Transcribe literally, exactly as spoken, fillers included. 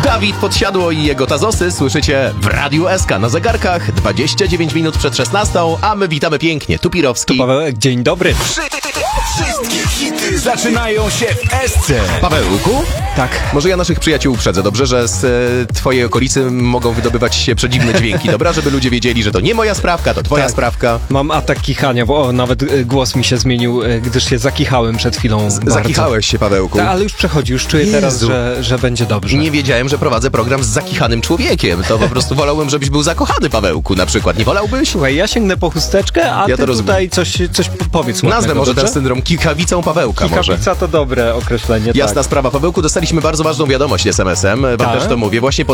Dawid Podsiadło i jego Tazosy słyszycie w Radiu S K na zegarkach dwadzieścia dziewięć minut przed szesnastą, a my witamy pięknie. Tu Pirowski. Tu Pawełek, dzień dobry. Wszystkie hity zaczynają się w S C. Pawełku? Tak. Może ja naszych przyjaciół uprzedzę, dobrze, że z e, twojej okolicy mogą wydobywać się przedziwne dźwięki, dobra? Żeby ludzie wiedzieli, że to nie moja sprawka, to twoja Tak. sprawka. Mam atak kichania, bo o, nawet y, głos mi się zmienił, y, gdyż się zakichałem przed chwilą. Z- bardzo. Zakichałeś się, Pawełku. Ta, ale już przechodzi, już czuję teraz, Jezu. że, że będzie dobrze. Nie wiedziałem, że prowadzę program z zakichanym człowiekiem. To po prostu wolałbym, żebyś był zakochany, Pawełku, na przykład. Nie wolałbyś? Słuchaj, ja sięgnę po chusteczkę, a Ja ty to rozumiem. tutaj coś, coś powiedz ładnego, Nazwę może dobrze? ten syndrom kikawicą Pawełka może. Kikawica to dobre określenie, Jasna tak. sprawa, Pawełku, dostaliśmy bardzo ważną wiadomość es em esem. Wam Tak? też to mówię. Właśnie